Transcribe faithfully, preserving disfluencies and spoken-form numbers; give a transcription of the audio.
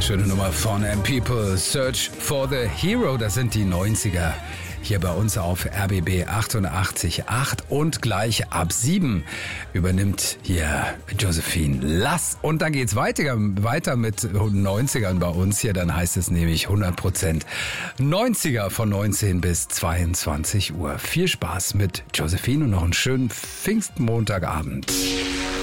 Schöne Nummer von M People, Search for the Hero, das sind die neunziger. Hier bei uns auf R B B achtundachtzig Komma acht und gleich ab sieben übernimmt hier Josephine Lass. Und dann geht's weiter, weiter mit neunzigern bei uns hier. Dann heißt es nämlich hundert Prozent neunziger von neunzehn bis zweiundzwanzig Uhr. Viel Spaß mit Josephine und noch einen schönen Pfingstmontagabend.